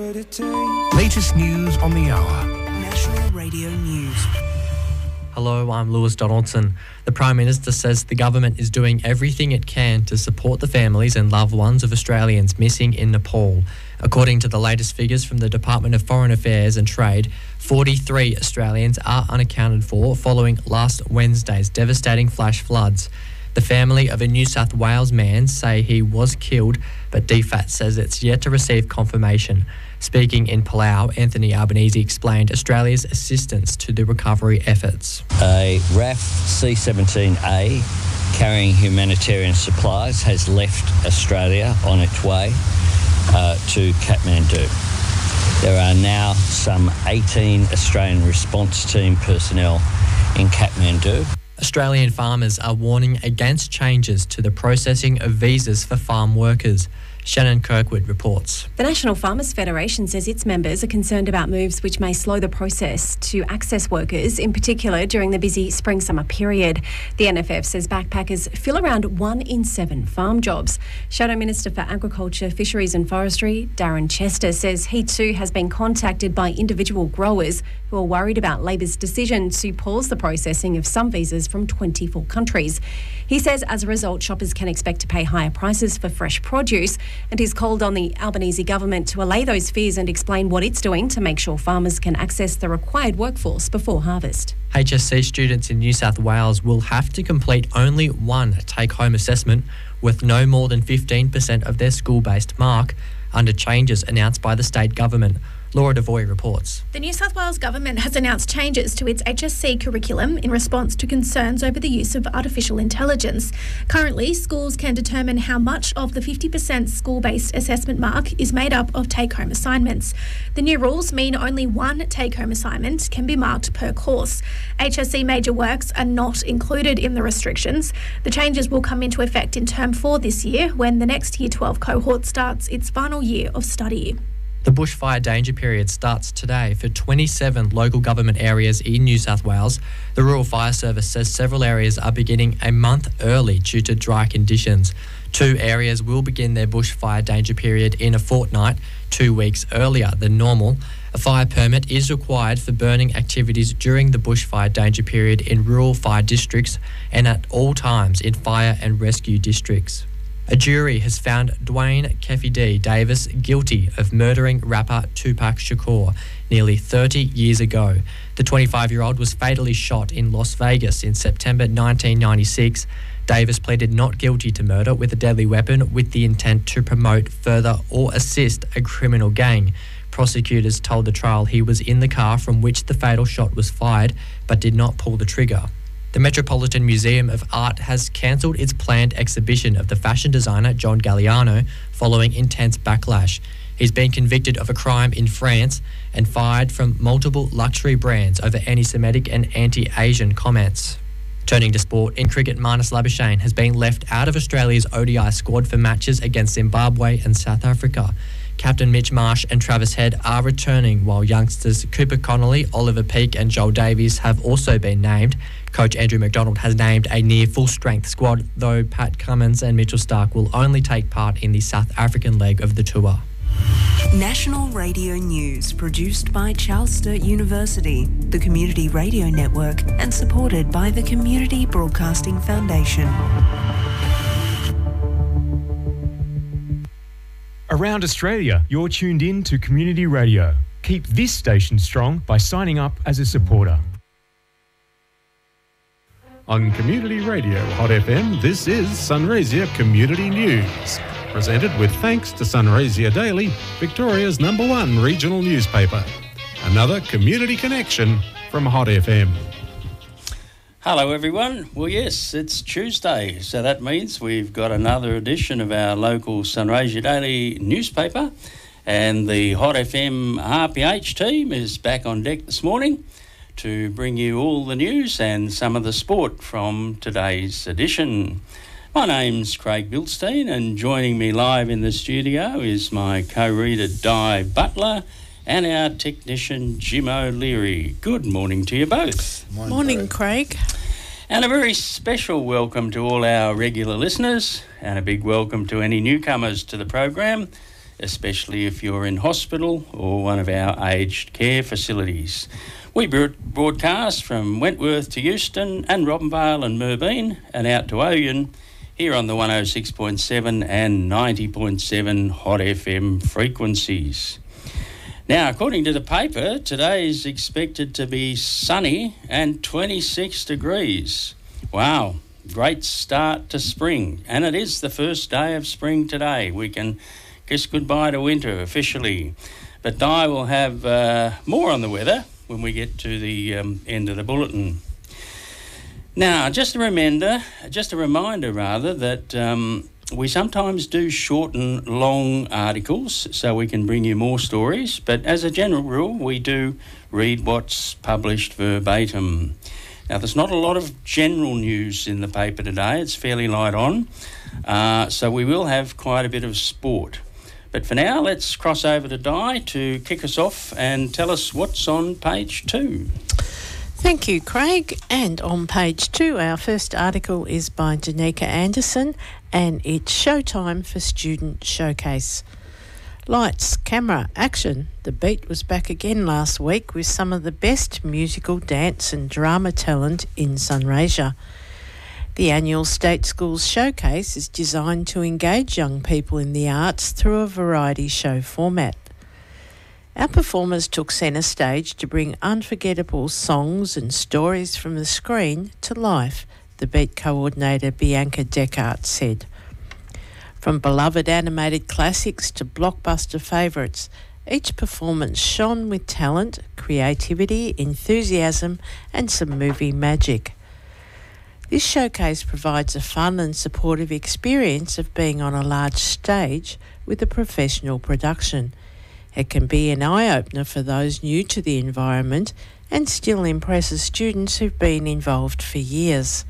Latest news on the hour. National Radio News. Hello, I'm Lewis Donaldson. The Prime Minister says the government is doing everything it can to support the families and loved ones of Australians missing in Nepal. According to the latest figures from the Department of Foreign Affairs and Trade, 43 Australians are unaccounted for following last Wednesday's devastating flash floods. The family of a New South Wales man say he was killed, but DFAT says it's yet to receive confirmation. Speaking in Palau, Anthony Albanese explained Australia's assistance to the recovery efforts. A RAF C-17A carrying humanitarian supplies has left Australia on its way to Kathmandu. There are now some 18 Australian response team personnel in Kathmandu. Australian farmers are warning against changes to the processing of visas for farm workers. Shannon Kirkwood reports. The National Farmers Federation says its members are concerned about moves which may slow the process to access workers, in particular during the busy spring-summer period. The NFF says backpackers fill around 1 in 7 farm jobs. Shadow Minister for Agriculture, Fisheries and Forestry, Darren Chester, says he too has been contacted by individual growers who are worried about Labor's decision to pause the processing of some visas from 24 countries. He says as a result, shoppers can expect to pay higher prices for fresh produce, and he's called on the Albanese government to allay those fears and explain what it's doing to make sure farmers can access the required workforce before harvest. HSC students in New South Wales will have to complete only one take-home assessment with no more than 15% of their school-based mark under changes announced by the state government. Laura Devoy reports. The New South Wales government has announced changes to its HSC curriculum in response to concerns over the use of artificial intelligence. Currently, schools can determine how much of the 50% school-based assessment mark is made up of take-home assignments. The new rules mean only one take-home assignment can be marked per course. HSC major works are not included in the restrictions. The changes will come into effect in Term 4 this year, when the next Year 12 cohort starts its final year of study. The bushfire danger period starts today for 27 local government areas in New South Wales. The Rural Fire Service says several areas are beginning a month early due to dry conditions. 2 areas will begin their bushfire danger period in a fortnight, 2 weeks earlier than normal. A fire permit is required for burning activities during the bushfire danger period in rural fire districts and at all times in fire and rescue districts. A jury has found Dwayne Keffi D. Davis guilty of murdering rapper Tupac Shakur nearly 30 years ago. The 25-year-old was fatally shot in Las Vegas in September 1996. Davis pleaded not guilty to murder with a deadly weapon with the intent to promote, further or assist a criminal gang. Prosecutors told the trial he was in the car from which the fatal shot was fired but did not pull the trigger. The Metropolitan Museum of Art has cancelled its planned exhibition of the fashion designer John Galliano following intense backlash. He's been convicted of a crime in France and fired from multiple luxury brands over anti-Semitic and anti-Asian comments. Turning to sport, in cricket, Marnus Labuschagne has been left out of Australia's ODI squad for matches against Zimbabwe and South Africa. Captain Mitch Marsh and Travis Head are returning, while youngsters Cooper Connolly, Oliver Peake and Joel Davies have also been named. Coach Andrew McDonald has named a near full-strength squad, though Pat Cummins and Mitchell Starc will only take part in the South African leg of the tour. National Radio News, produced by Charles Sturt University, the Community Radio Network, and supported by the Community Broadcasting Foundation. Around Australia, you're tuned in to Community Radio. Keep this station strong by signing up as a supporter. On Community Radio Hot FM, this is Sunraysia Community News. Presented with thanks to Sunraysia Daily, Victoria's #1 regional newspaper. Another community connection from Hot FM. Hello everyone. Well, yes, it's Tuesday, so that means we've got another edition of our local Sunraysia Daily newspaper, and the Hot FM RPH team is back on deck this morning to bring you all the news and some of the sport from today's edition. My name's Craig Bilstein, and joining me live in the studio is my co-reader Di Butler and our technician Jim O'Leary. Good morning to you both. Morning, Craig. And a very special welcome to all our regular listeners, and a big welcome to any newcomers to the program, especially if you're in hospital or one of our aged care facilities. We broadcast from Wentworth to Euston and Robinvale and Merbein and out to Oyen here on the 106.7 and 90.7 Hot FM frequencies. Now, according to the paper, today is expected to be sunny and 26 degrees. Wow, great start to spring. And it is the first day of spring today. We can kiss goodbye to winter officially. But Di will have more on the weather when we get to the end of the bulletin. Now, just a reminder that we sometimes do shorten long articles so we can bring you more stories, but as a general rule, we do read what's published verbatim. Now, there's not a lot of general news in the paper today. It's fairly light on, so we will have quite a bit of sport. But for now, let's cross over to Di to kick us off and tell us what's on page 2. Thank you, Craig. And on page 2, our first article is by Danica Anderson, and it's Showtime for Student Showcase. Lights, camera, action. The Beat was back again last week with some of the best musical, dance and drama talent in Sunraysia. The annual State Schools Showcase is designed to engage young people in the arts through a variety show format. Our performers took centre stage to bring unforgettable songs and stories from the screen to life, the Beat coordinator Bianca Deckart said. From beloved animated classics to blockbuster favourites, each performance shone with talent, creativity, enthusiasm and some movie magic. This showcase provides a fun and supportive experience of being on a large stage with a professional production. It can be an eye-opener for those new to the environment and still impresses students who've been involved for years.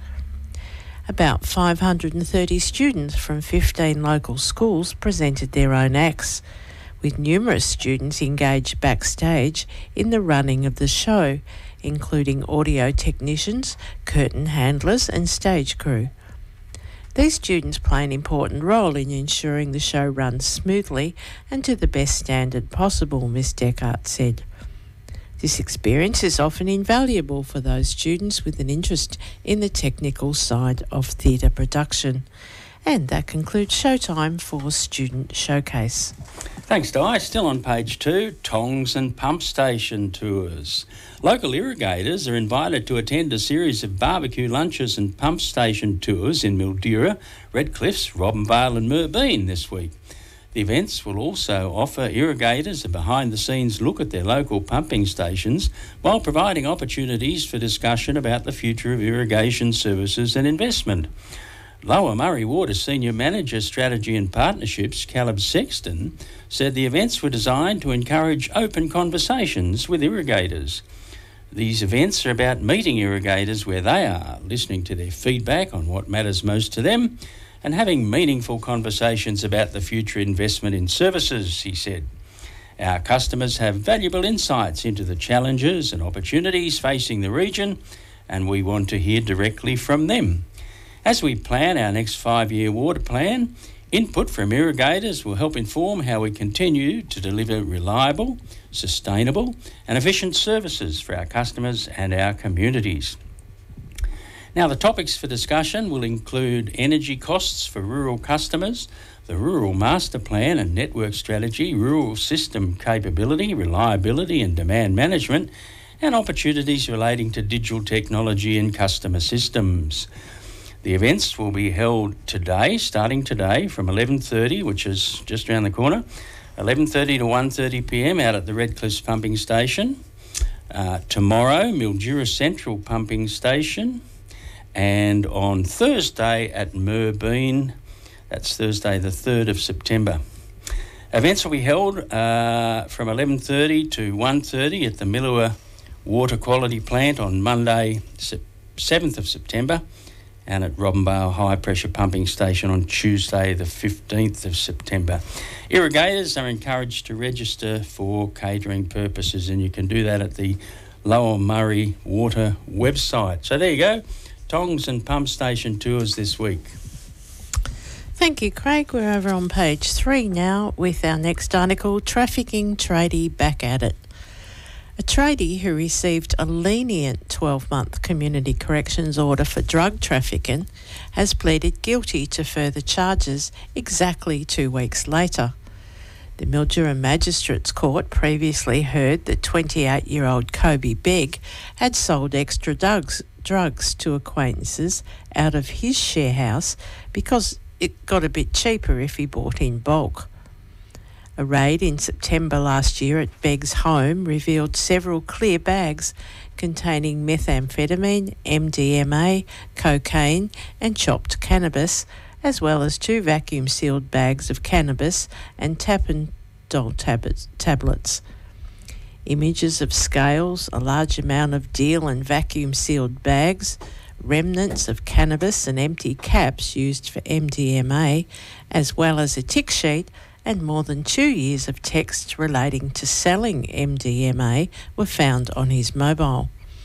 About 530 students from 15 local schools presented their own acts, with numerous students engaged backstage in the running of the show, including audio technicians, curtain handlers and stage crew. These students play an important role in ensuring the show runs smoothly and to the best standard possible, Ms Deckart said. This experience is often invaluable for those students with an interest in the technical side of theatre production. And that concludes Showtime for Student Showcase. Thanks, Di. Still on page 2, Tongs and Pump Station Tours. Local irrigators are invited to attend a series of barbecue lunches and pump station tours in Mildura, Redcliffs, Robinvale and Merbein this week. The events will also offer irrigators a behind-the-scenes look at their local pumping stations while providing opportunities for discussion about the future of irrigation services and investment. Lower Murray Water Senior Manager Strategy and Partnerships, Caleb Sexton, said the events were designed to encourage open conversations with irrigators. These events are about meeting irrigators where they are, listening to their feedback on what matters most to them, and having meaningful conversations about the future investment in services, he said. Our customers have valuable insights into the challenges and opportunities facing the region, and we want to hear directly from them. As we plan our next 5-year water plan, input from irrigators will help inform how we continue to deliver reliable, sustainable and efficient services for our customers and our communities. Now, the topics for discussion will include energy costs for rural customers, the Rural Master Plan and Network Strategy, rural system capability, reliability and demand management, and opportunities relating to digital technology and customer systems. The events will be held today, starting today from 11:30, which is just around the corner, 11:30 to 1:30 p.m. out at the Redcliffs Pumping Station. Tomorrow, Mildura Central Pumping Station. And on Thursday at Merbein, that's Thursday the 3rd of September. Events will be held from 11:30 to 1:30 at the Millua Water Quality Plant on Monday, 7th of September, and at Robinvale High Pressure Pumping Station on Tuesday the 15th of September. Irrigators are encouraged to register for catering purposes, and you can do that at the Lower Murray Water website. So there you go, Tongs and Pump Station Tours this week. Thank you, Craig. We're over on page 3 now with our next article, Trafficking Tradie Back at It. A tradie who received a lenient 12-month community corrections order for drug trafficking has pleaded guilty to further charges exactly 2 weeks later. The Mildura Magistrates Court previously heard that 28-year-old Kobe Begg had sold extra drugs to acquaintances out of his share house because it got a bit cheaper if he bought in bulk. A raid in September last year at Begg's home revealed several clear bags containing methamphetamine, MDMA, cocaine and chopped cannabis, as well as 2 vacuum-sealed bags of cannabis and Tapentadol tablets. Images of scales, a large amount of deal and vacuum-sealed bags, remnants of cannabis and empty caps used for MDMA, as well as a tick sheet and more than 2 years of texts relating to selling MDMA were found on his mobile.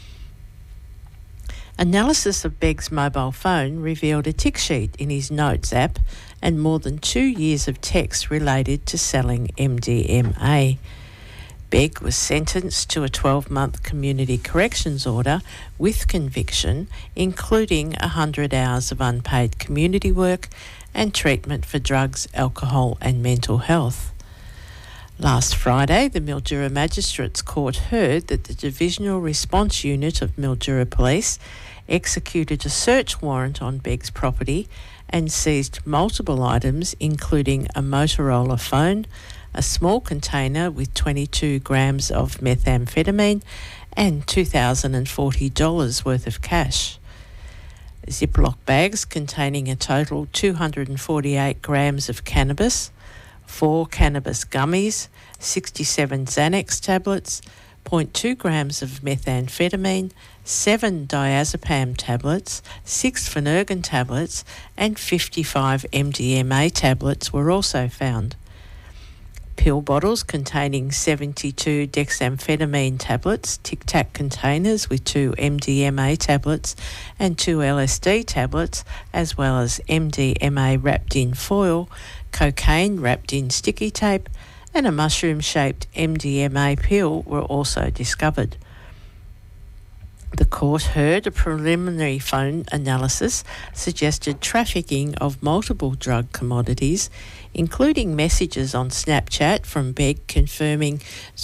Analysis of Begg's mobile phone revealed a tick sheet in his Notes app and more than 2 years of text related to selling MDMA. Begg was sentenced to a 12-month community corrections order with conviction, including 100 hours of unpaid community work and treatment for drugs, alcohol and mental health. Last Friday, the Mildura Magistrates Court heard that the Divisional Response Unit of Mildura Police executed a search warrant on Begg's property and seized multiple items, including a Motorola phone, a small container with 22 grams of methamphetamine and $2,040 worth of cash. Ziploc bags containing a total 248 grams of cannabis, 4 cannabis gummies, 67 Xanax tablets, 0.2 grams of methamphetamine, 7 diazepam tablets, 6 Phenergan tablets and 55 MDMA tablets were also found. Pill bottles containing 72 dexamphetamine tablets, Tic Tac containers with 2 MDMA tablets and 2 LSD tablets, as well as MDMA wrapped in foil, cocaine wrapped in sticky tape, and a mushroom-shaped MDMA pill were also discovered. The court heard a preliminary phone analysis suggested trafficking of multiple drug commodities, including messages on Snapchat from Begg confirming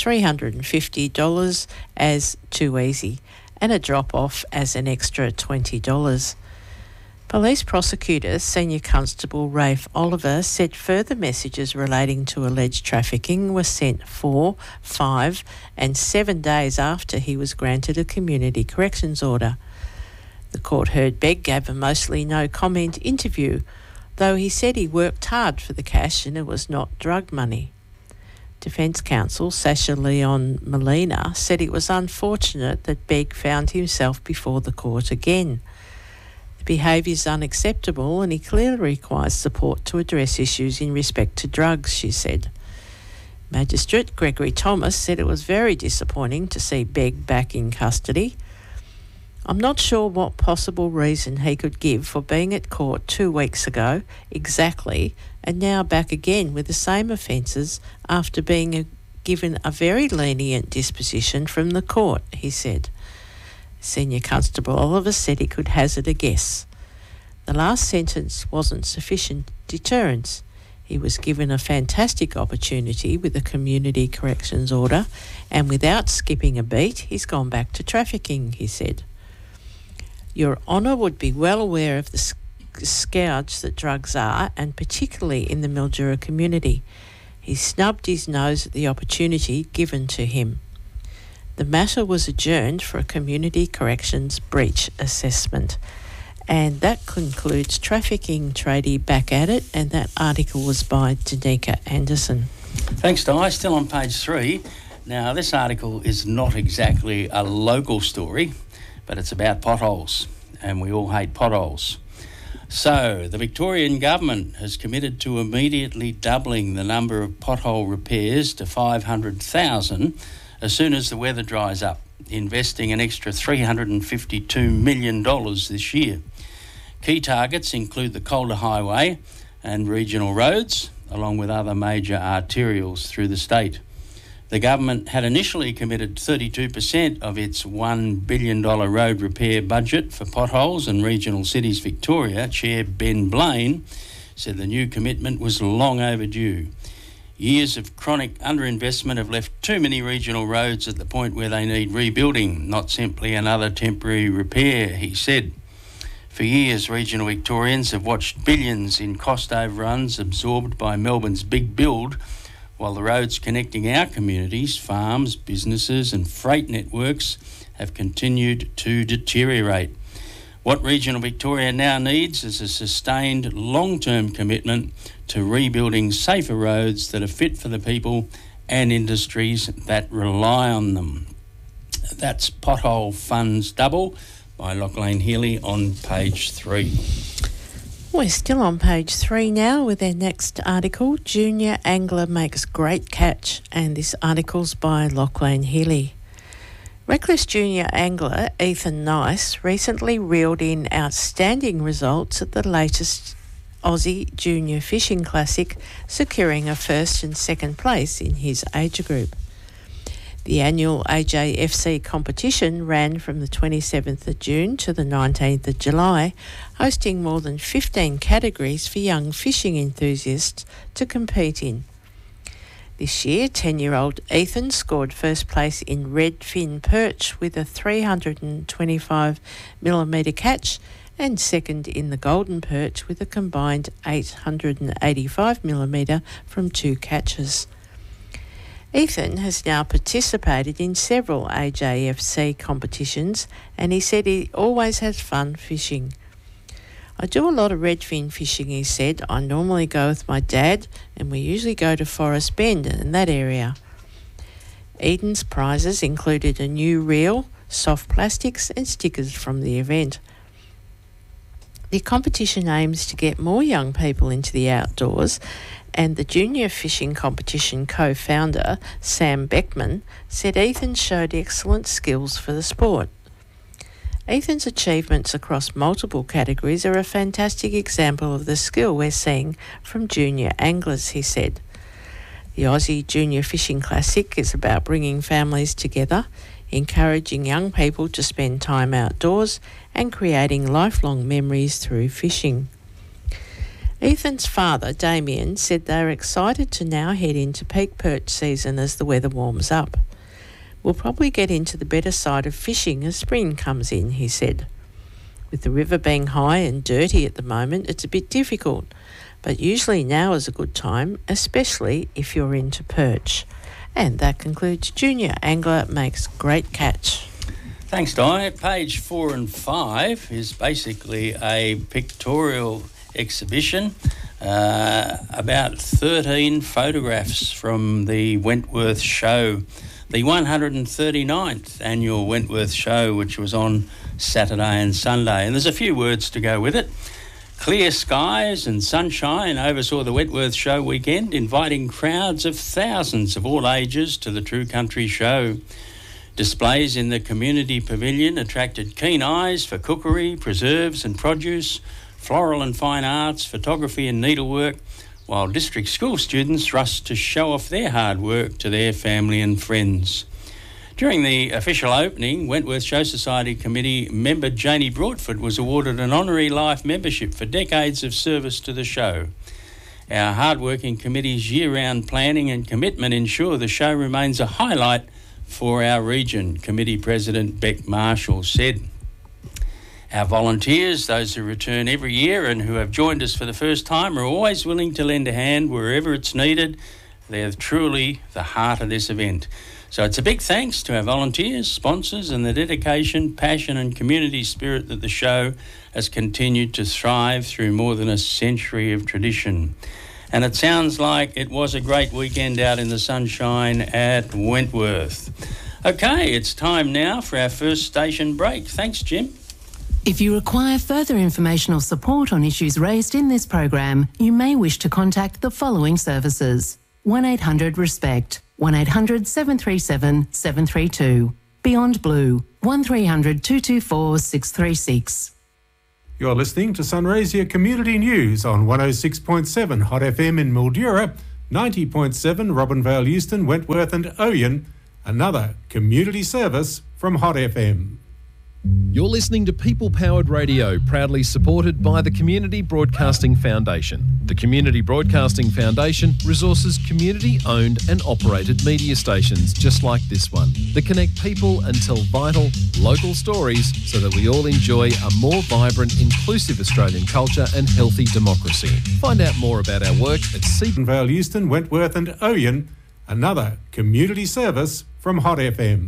$350 as too easy and a drop-off as an extra $20. Police prosecutor Senior Constable Rafe Oliver said further messages relating to alleged trafficking were sent 4, 5 and 7 days after he was granted a community corrections order. The court heard Begg gave a mostly no-comment interview, though he said he worked hard for the cash and it was not drug money. Defence counsel Sasha Leon Molina said it was unfortunate that Begg found himself before the court again. The behaviour is unacceptable and he clearly requires support to address issues in respect to drugs, she said. Magistrate Gregory Thomas said it was very disappointing to see Begg back in custody. I'm not sure what possible reason he could give for being at court 2 weeks ago, exactly, and now back again with the same offences after being given a very lenient disposition from the court, he said. Senior Constable Oliver said he could hazard a guess. The last sentence wasn't sufficient deterrence. He was given a fantastic opportunity with a community corrections order, and without skipping a beat, he's gone back to trafficking, he said. Your Honour would be well aware of the scourge that drugs are, and particularly in the Mildura community. He snubbed his nose at the opportunity given to him. The matter was adjourned for a community corrections breach assessment. And that concludes Trafficking Tradie Back at It, and that article was by Danica Anderson. Thanks, Di. Still on page 3. Now, this article is not exactly a local story, but it's about potholes, and we all hate potholes. So, the Victorian Government has committed to immediately doubling the number of pothole repairs to 500,000 as soon as the weather dries up, investing an extra $352 million this year. Key targets include the Calder Highway, and regional roads, along with other major arterials through the state. The government had initially committed 32% of its $1 billion road repair budget for potholes in regional cities Victoria. Chair Ben Blaine said the new commitment was long overdue. Years of chronic underinvestment have left too many regional roads at the point where they need rebuilding, not simply another temporary repair, he said. For years, regional Victorians have watched billions in cost overruns absorbed by Melbourne's big build, while the roads connecting our communities, farms, businesses and freight networks have continued to deteriorate. What regional Victoria now needs is a sustained long-term commitment to rebuilding safer roads that are fit for the people and industries that rely on them. That's Pothole Funds Double by Lachlan Healy on page 3. We're still on page 3 now with our next article, Junior Angler Makes Great Catch, and this article's by Lachlan Healy. Reckless junior angler Ethan Nice recently reeled in outstanding results at the latest Aussie Junior Fishing Classic, securing a first and second place in his age group. The annual AJFC competition ran from the 27th of June to the 19th of July, hosting more than 15 categories for young fishing enthusiasts to compete in. This year, 10-year-old Ethan scored first place in redfin perch with a 325mm catch and second in the golden perch with a combined 885mm from 2 catches. Ethan has now participated in several AJFC competitions and he said he always has fun fishing. I do a lot of redfin fishing, he said. I normally go with my dad and we usually go to Forest Bend in that area. Eden's prizes included a new reel, soft plastics and stickers from the event. The competition aims to get more young people into the outdoors, and the Junior Fishing Competition co-founder, Sam Beckman, said Ethan showed excellent skills for the sport. Ethan's achievements across multiple categories are a fantastic example of the skill we're seeing from junior anglers, he said. The Aussie Junior Fishing Classic is about bringing families together, encouraging young people to spend time outdoors and creating lifelong memories through fishing. Ethan's father, Damien, said they are excited to now head into peak perch season as the weather warms up. We'll probably get into the better side of fishing as spring comes in, he said. With the river being high and dirty at the moment, it's a bit difficult, but usually now is a good time, especially if you're into perch. And that concludes Junior Angler Makes Great Catch. Thanks, Di. Page 4 and 5 is basically a pictorial exhibition, about 13 photographs from the Wentworth Show, the 139th annual Wentworth Show, which was on Saturday and Sunday. And there's a few words to go with it. Clear skies and sunshine oversaw the Wentworth Show weekend, inviting crowds of thousands of all ages to the True Country Show. Displays in the community pavilion attracted keen eyes for cookery, preserves and produce, floral and fine arts, photography and needlework, while district school students rushed to show off their hard work to their family and friends. During the official opening, Wentworth Show Society Committee member Janie Broadford was awarded an honorary life membership for decades of service to the show. Our hard-working committee's year-round planning and commitment ensure the show remains a highlight for our region, Committee President Beck Marshall said. Our volunteers, those who return every year and who have joined us for the first time, are always willing to lend a hand wherever it's needed. They're truly the heart of this event. So it's a big thanks to our volunteers, sponsors and the dedication, passion and community spirit that the show has continued to thrive through more than a century of tradition. And it sounds like it was a great weekend out in the sunshine at Wentworth. Okay, it's time now for our first station break. Thanks, Jim. If you require further information or support on issues raised in this program, you may wish to contact the following services: 1-800-RESPECT, 1-800-737-732. Beyond Blue, 1300 224 636. You're listening to Sunraysia Community News on 106.7 Hot FM in Mildura, 90.7 Robinvale, Euston, Wentworth and Oyen, another community service from Hot FM. You're listening to People Powered Radio, proudly supported by the Community Broadcasting Foundation. The Community Broadcasting Foundation resources community-owned and operated media stations just like this one that connect people and tell vital, local stories so that we all enjoy a more vibrant, inclusive Australian culture and healthy democracy. Find out more about our work at Robinvale, Euston, Wentworth and Oyen, another community service from Hot FM.